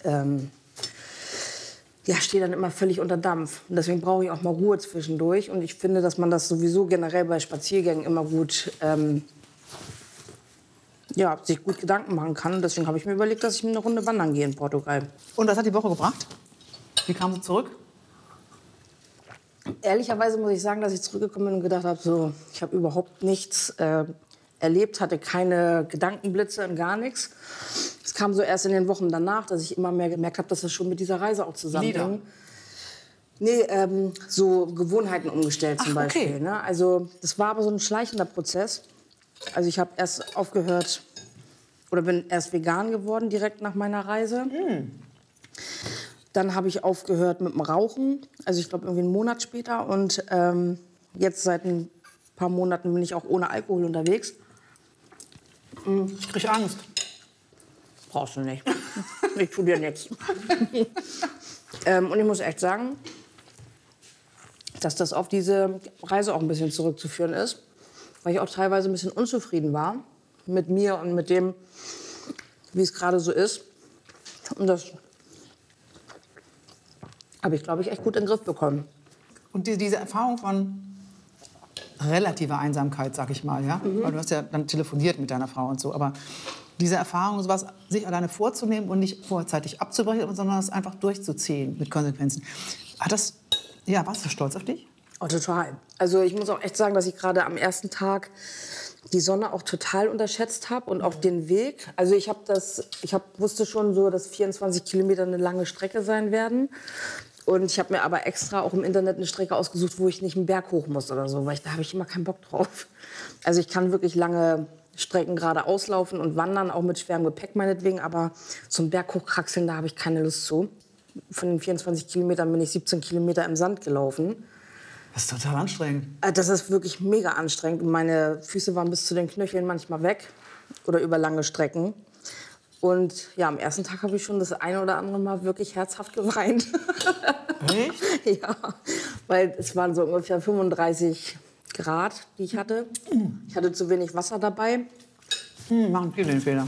ja, stehe dann immer völlig unter Dampf. Und deswegen brauche ich auch mal Ruhe zwischendurch. Und ich finde, dass man das sowieso generell bei Spaziergängen immer gut, ja, sich gut Gedanken machen kann. Und deswegen habe ich mir überlegt, dass ich eine Runde wandern gehe in Portugal. Und was hat die Woche gebracht? Wie kam sie zurück? Ehrlicherweise muss ich sagen, dass ich zurückgekommen bin und gedacht habe, so, ich habe überhaupt nichts erlebt, hatte keine Gedankenblitze und gar nichts. Es kam so erst in den Wochen danach, dass ich immer mehr gemerkt habe, dass das schon mit dieser Reise auch zusammenhängt. Nee, so Gewohnheiten umgestellt zum Beispiel. Okay. Ne? Also das war aber so ein schleichender Prozess. Also ich habe erst aufgehört oder bin erst vegan geworden direkt nach meiner Reise. Dann habe ich aufgehört mit dem Rauchen, also ich glaube irgendwie einen Monat später. Und jetzt seit ein paar Monaten bin ich auch ohne Alkohol unterwegs. Ich krieg Angst. Brauchst du nicht. Ich tu dir nichts. Und ich muss echt sagen, dass das auf diese Reise auch ein bisschen zurückzuführen ist. Weil ich auch teilweise ein bisschen unzufrieden war mit mir und mit dem, wie es gerade so ist. Und das habe ich, glaube ich, echt gut in den Griff bekommen. Und diese Erfahrung von relativer Einsamkeit, sag ich mal, ja? Weil du hast ja dann telefoniert mit deiner Frau und so, aber diese Erfahrung, sowas sich alleine vorzunehmen und nicht vorzeitig abzubrechen, sondern es einfach durchzuziehen mit Konsequenzen. Hat das, ja, warst du stolz auf dich? Oh, total. Also ich muss auch echt sagen, dass ich gerade am ersten Tag die Sonne auch total unterschätzt habe und auch den Weg. Also ich wusste schon so, dass 24 Kilometer eine lange Strecke sein werden. Und ich habe mir aber extra auch im Internet eine Strecke ausgesucht, wo ich nicht einen Berg hoch muss oder so, weil da habe ich immer keinen Bock drauf. Also ich kann wirklich lange Strecken gerade auslaufen und wandern, auch mit schwerem Gepäck meinetwegen, aber zum Berg hochkraxeln, da habe ich keine Lust zu. Von den 24 Kilometern bin ich 17 Kilometer im Sand gelaufen. Das ist total anstrengend. Das ist wirklich mega anstrengend. Und meine Füße waren bis zu den Knöcheln manchmal weg oder über lange Strecken. Und ja, am ersten Tag habe ich schon das eine oder andere Mal wirklich herzhaft geweint. Echt? Ja, weil es waren so ungefähr 35 Grad, die ich hatte. Ich hatte zu wenig Wasser dabei. Machen viele den Fehler.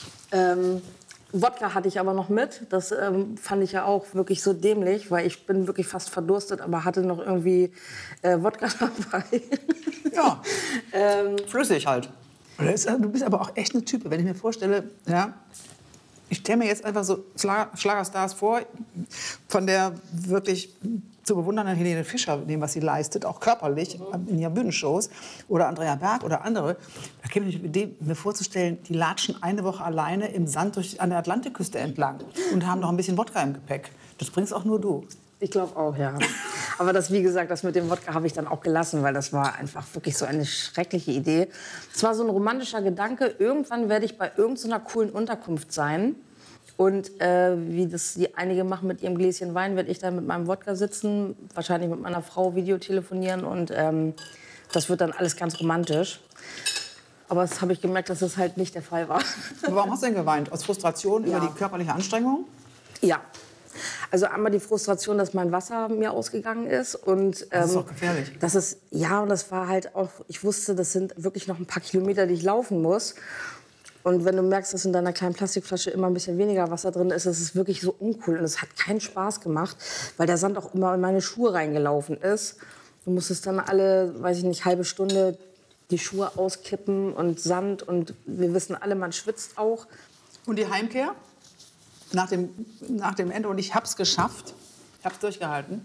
Wodka hatte ich aber noch mit. Das fand ich ja auch wirklich so dämlich, weil ich bin wirklich fast verdurstet, aber hatte noch irgendwie Wodka dabei. Ja, flüssig halt. Du bist aber auch echt eine Type, wenn ich mir vorstelle, ja, ich stelle mir jetzt einfach so Schlagerstars vor, von der wirklich zu bewundernden Helene Fischer, dem, was sie leistet, auch körperlich in ihren Bühnenshows, oder Andrea Berg oder andere. Da käme ich mit dem, mir vorzustellen, die latschen eine Woche alleine im Sand an der Atlantikküste entlang und haben noch ein bisschen Wodka im Gepäck. Das bringst auch nur du. Ich glaube auch, ja. Aber das, wie gesagt, das mit dem Wodka habe ich dann auch gelassen, weil das war einfach wirklich so eine schreckliche Idee. Es war so ein romantischer Gedanke, irgendwann werde ich bei irgendeiner coolen Unterkunft sein. Und wie das die einige machen mit ihrem Gläschen Wein, werde ich dann mit meinem Wodka sitzen, wahrscheinlich mit meiner Frau Videotelefonieren und das wird dann alles ganz romantisch. Aber das habe ich gemerkt, dass das halt nicht der Fall war. Aber warum hast du denn geweint? Aus Frustration über die körperliche Anstrengung? Ja. Also einmal die Frustration, dass mein Wasser mir ausgegangen ist. Und, Das ist doch gefährlich. Das ist, ja, und das war halt auch, ich wusste, das sind wirklich noch ein paar Kilometer, die ich laufen muss. Und wenn du merkst, dass in deiner kleinen Plastikflasche immer ein bisschen weniger Wasser drin ist, das ist wirklich so uncool. Und es hat keinen Spaß gemacht, weil der Sand auch immer in meine Schuhe reingelaufen ist. Du musstest dann alle, weiß ich nicht, halbe Stunde die Schuhe auskippen und Sand. Und wir wissen alle, man schwitzt auch. Und die Heimkehr? Nach dem Ende, und ich habe es geschafft. Ich habe es durchgehalten.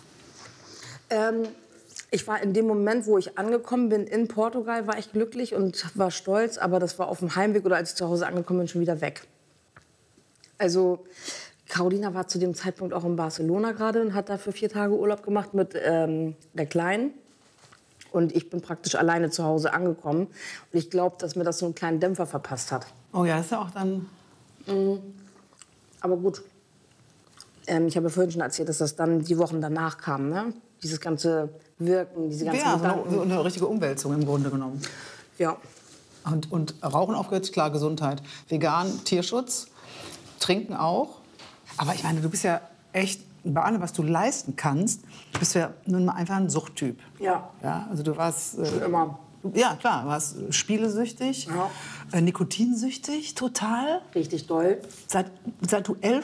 Ich war in dem Moment, wo ich angekommen bin in Portugal, war ich glücklich und war stolz. Aber das war auf dem Heimweg oder als ich zu Hause angekommen bin, schon wieder weg. Also Carolina war zu dem Zeitpunkt auch in Barcelona gerade und hat da für 4 Tage Urlaub gemacht mit der Kleinen. Und ich bin praktisch alleine zu Hause angekommen. Und ich glaube, dass mir das so einen kleinen Dämpfer verpasst hat. Oh ja, das ist ja auch dann... Aber gut, ich habe ja vorhin schon erzählt, dass das dann die Wochen danach kam, ne? Dieses ganze Wirken, diese ganzen Gedanken. So eine richtige Umwälzung im Grunde genommen. Ja. Und Rauchen aufgehört, klar, Gesundheit. Vegan, Tierschutz, Trinken auch. Aber ich meine, du bist ja echt, bei allem, was du leisten kannst, bist du ja nun mal einfach ein Suchttyp. Ja. Ja, also du warst... Schon immer. Ja, klar, du warst spielesüchtig, Ja. nikotinsüchtig, total. Richtig doll. Seit du 11